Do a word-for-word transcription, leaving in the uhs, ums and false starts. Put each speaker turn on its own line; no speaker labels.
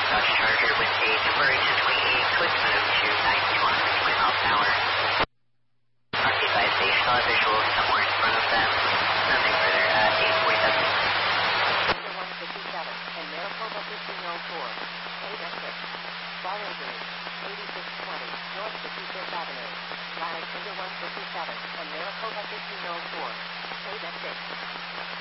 Dodge Charger with a divergent twenty-eight, quick move to ninety to one hundred twenty miles an hour. R P advised they saw a visual somewhere in front of them. Nothing further, uh, eight forty-seven.
one fifty-seven and Maricopa fifteen oh four. eight at six. Bar injury. eighty-six twenty, North fifty-fifth Avenue. Lag under one fifty-seven and Maricopa fifteen oh four. eight at six.